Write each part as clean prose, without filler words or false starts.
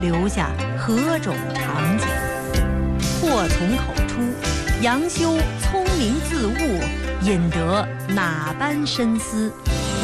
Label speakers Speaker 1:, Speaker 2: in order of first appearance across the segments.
Speaker 1: 留下何种场景？或从口出，杨修聪明自悟，引得哪般深思？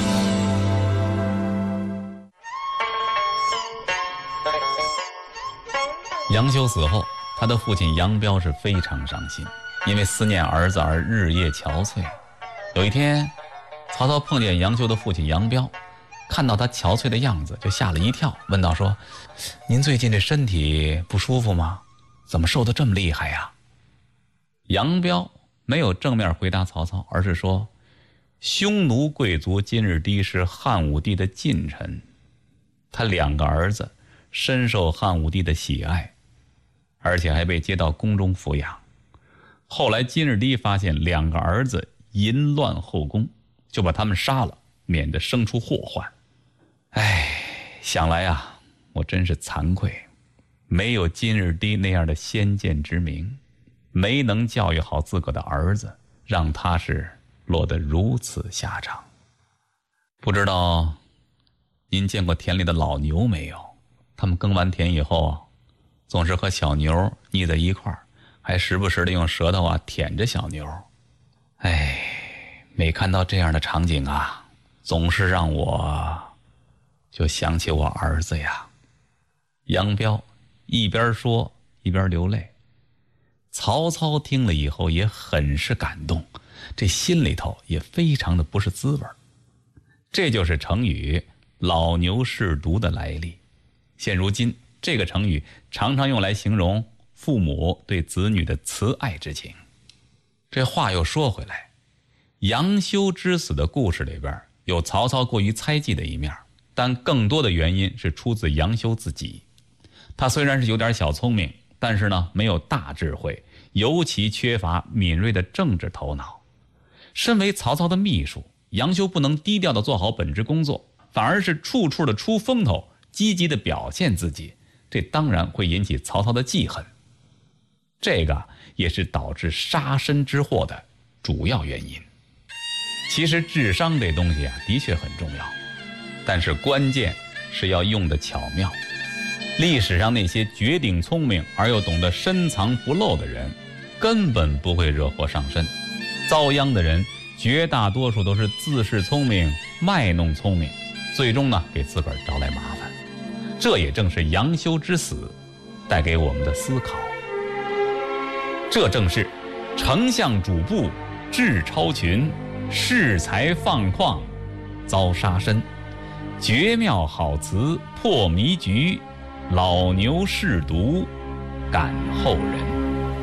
Speaker 2: 杨修死后，他的父亲杨彪是非常伤心，因为思念儿子而日夜憔悴。有一天，曹操碰见杨修的父亲杨彪，看到他憔悴的样子，就吓了一跳，问道说：“您最近这身体不舒服吗？怎么瘦得这么厉害呀？”杨彪没有正面回答曹操，而是说：“匈奴贵族金日低是汉武帝的近臣，他2个儿子深受汉武帝的喜爱，而且还被接到宫中抚养。后来金日低发现2个儿子淫乱后宫，就把他们杀了，免得生出祸患。想来啊，我真是惭愧，没有金日低那样的先见之明，没能教育好自个的儿子，让他是落得如此下场。不知道您见过田里的老牛没有？他们耕完田以后，总是和小牛腻在一块儿，还时不时的用舌头舔着小牛。每看到这样的场景啊，总是让我就想起我儿子呀。杨彪一边说一边流泪。曹操听了以后也很是感动，这心里头也非常的不是滋味。这就是成语老牛试毒的来历。现如今这个成语常常用来形容父母对子女的慈爱之情。这话又说回来，杨修之死的故事里边有曹操过于猜忌的一面，但更多的原因是出自杨修自己。他虽然是有点小聪明，但是呢没有大智慧，尤其缺乏敏锐的政治头脑。身为曹操的秘书，杨修不能低调的做好本职工作，反而是处处的出风头，积极的表现自己，这当然会引起曹操的记恨。这个也是导致杀身之祸的主要原因。其实智商这东西的确很重要，但是关键是要用得巧妙。历史上那些绝顶聪明而又懂得深藏不露的人，根本不会惹祸上身。遭殃的人绝大多数都是自恃聪明，卖弄聪明，最终呢给自个儿招来麻烦。这也正是杨修之死带给我们的思考。这正是丞相主簿智超群，恃才放旷遭杀身，绝妙好词破迷局，老牛试毒感后人。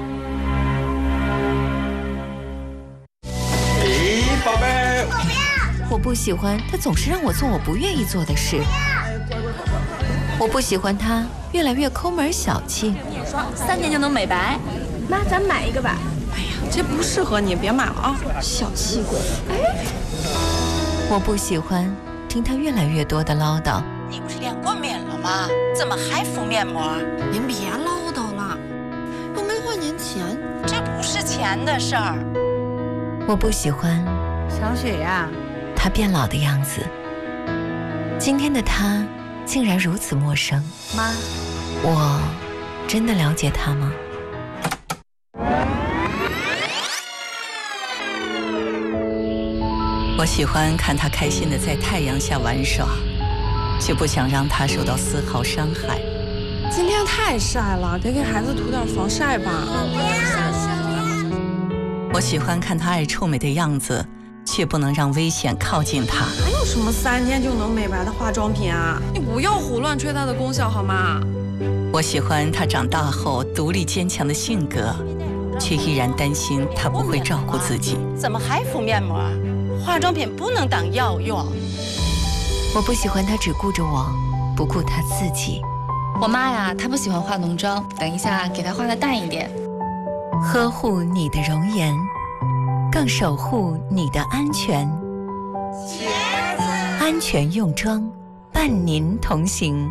Speaker 3: 宝贝，
Speaker 4: 我不喜欢他总是让我做我不愿意做的事，我不喜欢他越来越抠门小气。
Speaker 5: 眼霜3天就能美白，
Speaker 6: 妈，咱买一个吧。
Speaker 5: 哎呀，这不适合你，别买了啊！
Speaker 6: 小气鬼。
Speaker 4: 我不喜欢听他越来越多的唠叨。
Speaker 7: 你不是练过面了吗？怎么还敷面膜？
Speaker 6: 您别唠叨了，又没花您钱，
Speaker 7: 这不是钱的事儿。
Speaker 4: 我不喜欢
Speaker 1: 小雪呀，
Speaker 4: 他变老的样子。今天的他竟然如此陌生。
Speaker 1: 妈，
Speaker 4: 我真的了解他吗？
Speaker 8: 我喜欢看他开心的在太阳下玩耍，却不想让他受到丝毫伤害。
Speaker 5: 今天太晒了，得给孩子涂点防晒吧。
Speaker 8: 我喜欢看他爱臭美的样子，却不能让危险靠近他。
Speaker 5: 还有什么3天就能美白的化妆品啊？你不要胡乱吹它的功效好吗？
Speaker 8: 我喜欢他长大后独立坚强的性格，却依然担心他不会照顾自己。
Speaker 7: 怎么还敷面膜？化妆品不能当药用。
Speaker 4: 我不喜欢他只顾着我，不顾他自己。
Speaker 9: 我妈呀，她不喜欢化浓妆，等一下给她化的淡一点。
Speaker 4: 呵护你的容颜，更守护你的安全。安全用妆，伴您同行。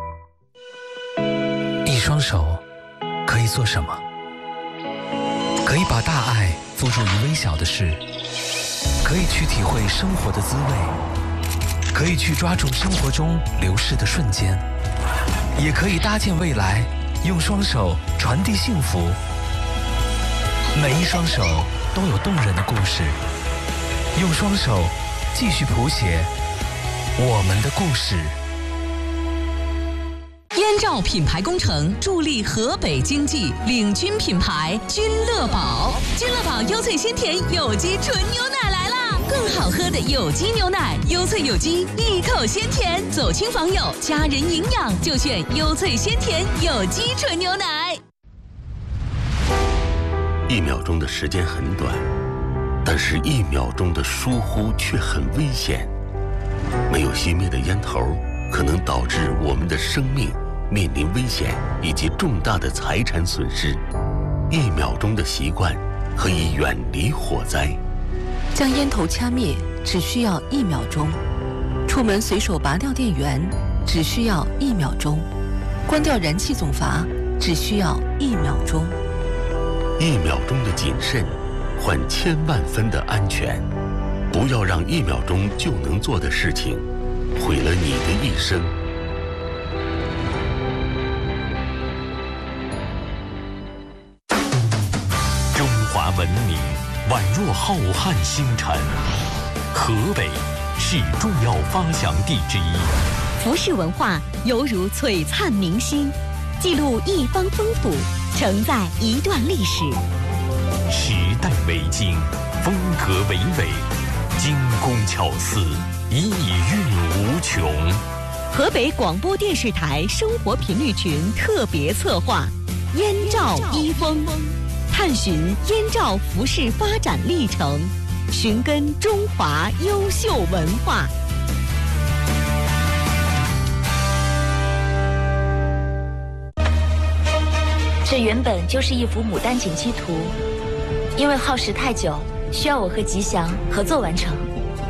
Speaker 10: 一双手可以做什么？可以把大爱付诸于微小的事，可以去体会生活的滋味，可以去抓住生活中流逝的瞬间。 也可以搭建未来，用双手传递幸福。每一双手都有动人的故事，用双手继续谱写我们的故事。
Speaker 11: 燕赵品牌工程助力河北经济，领军品牌君乐宝。君乐宝优萃鲜甜有机纯牛奶来啦！更好喝的有机牛奶，优萃有机，一口鲜甜，走亲访友，家人营养就选优萃鲜甜有机纯牛奶。
Speaker 12: 1秒钟的时间很短，但是1秒钟的疏忽却很危险。没有熄灭的烟头，可能导致我们的生命面临危险以及重大的财产损失。1秒钟的习惯可以远离火灾。
Speaker 13: 将烟头掐灭只需要1秒钟，出门随手拔掉电源只需要1秒钟，关掉燃气总阀只需要1秒钟。
Speaker 12: 1秒钟的谨慎，换1000万分的安全。不要让1秒钟就能做的事情，毁了你的一生。
Speaker 14: 中华文明宛若浩瀚星辰，河北是重要发祥地之一。
Speaker 1: 服饰文化犹如璀璨明星，记录一方丰富，承载一段历史。
Speaker 14: 时代为经，风格娓娓，精工巧思，意蕴无穷。
Speaker 1: 河北广播电视台生活频率群特别策划《燕赵一风》，探寻燕赵服饰发展历程，寻根中华优秀文化。
Speaker 15: 这原本就是一幅牡丹锦鸡图，因为耗时太久，需要我和吉祥合作完成。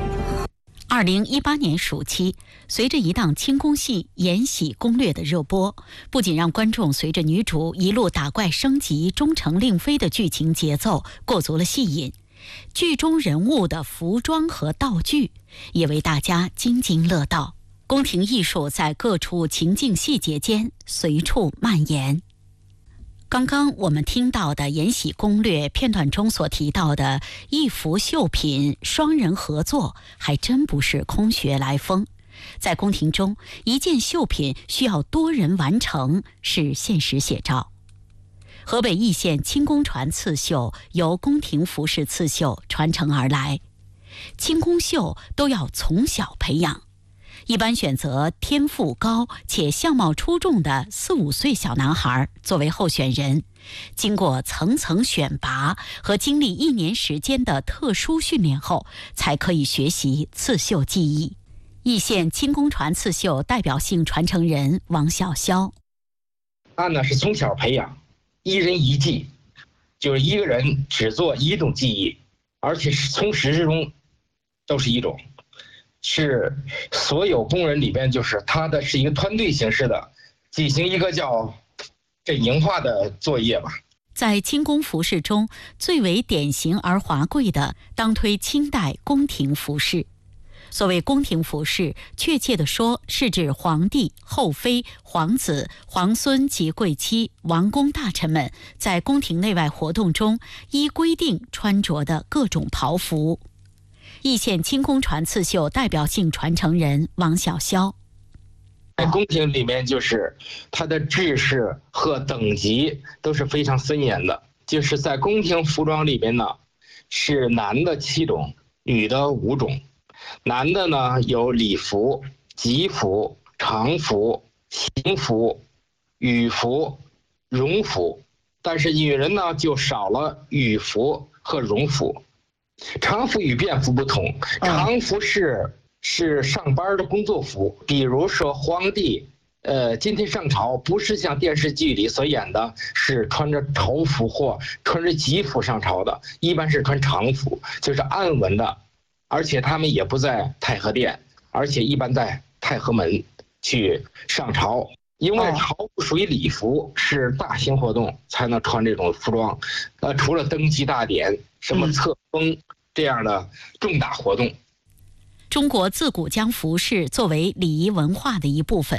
Speaker 1: 2018年暑期，随着一档清宫戏《延禧攻略》的热播，不仅让观众随着女主一路打怪升级、终成令妃的剧情节奏过足了戏瘾，剧中人物的服装和道具也为大家津津乐道。宫廷艺术在各处情境细节间随处蔓延。刚刚我们听到的《延禧攻略》片段中所提到的一幅绣品双人合作，还真不是空穴来风。在宫廷中，一件绣品需要多人完成，是现实写照。河北易县清宫传刺绣由宫廷服饰刺绣传承而来，清宫绣都要从小培养，一般选择天赋高且相貌出众的4、5岁小男孩作为候选人，经过层层选拔和经历1年时间的特殊训练后，才可以学习刺绣技艺。易县清宫传刺绣代表性传承人王小潇，
Speaker 16: 他呢是从小培养，1人1技，就是一个人只做一种技艺，而且是从始至终都是一种。是所有工人里边，就是他的是一个团队形式的，进行一个叫阵营化的作业吧。
Speaker 1: 在清宫服饰中，最为典型而华贵的，当推清代宫廷服饰。所谓宫廷服饰，确切地说，是指皇帝、后妃、皇子、皇孙及贵戚、王公大臣们在宫廷内外活动中依规定穿着的各种袍服。易县清宫传刺绣代表性传承人王小潇，
Speaker 16: 在宫廷里面，就是它的制式和等级都是非常森严的。就是在宫廷服装里面呢，是男的7种，女的5种。男的呢有礼服、吉服、常服、行服、羽服、荣服，但是女人呢就少了羽服和荣服。常服与便服不同，常服是上班的工作服，比如说皇帝今天上朝，不是像电视剧里所演的是穿着朝服或穿着吉服上朝的，一般是穿常服，就是暗纹的，而且他们也不在太和殿，而且一般在太和门去上朝。因为朝服属于礼服，是大型活动才能穿这种服装，除了登基大典、什么册封这样的重大活动。
Speaker 1: 中国自古将服饰作为礼仪文化的一部分，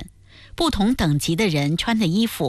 Speaker 1: 不同等级的人穿的衣服